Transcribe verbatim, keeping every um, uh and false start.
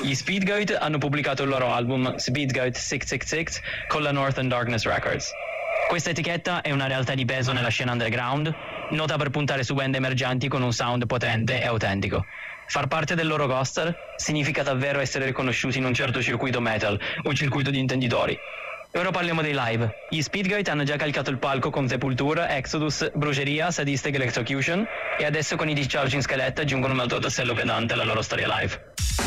Gli Speedgoat hanno pubblicato il loro album Speedgoat sei sei sei con la Northern Darkness Records. Questa etichetta è una realtà di peso nella scena underground, nota per puntare su band emergenti con un sound potente e autentico. Far parte del loro roster significa davvero essere riconosciuti in un certo circuito metal o circuito di intenditori. Ora parliamo dei live. Gli Speedgoat hanno già calcato il palco con Sepultura, Exodus, Bruceria, Sadistic Electrocution e adesso con i Discharging Skelett aggiungono un altro tassello pedante alla loro storia live.